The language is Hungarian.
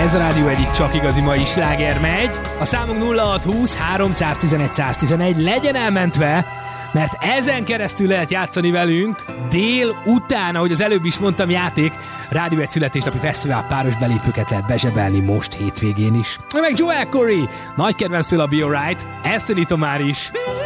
Ez a Rádió egyik csak igazi mai sláger megy. A számunk 0620 311 111, legyen elmentve, mert ezen keresztül lehet játszani velünk dél után, ahogy az előbb is mondtam, játék. Rádió egy születésnapi fesztivál, páros belépőket lehet bezsebelni most hétvégén is. Meg Joel Corey, nagy kedvenctől a Be Alright, ezt tanítom már is.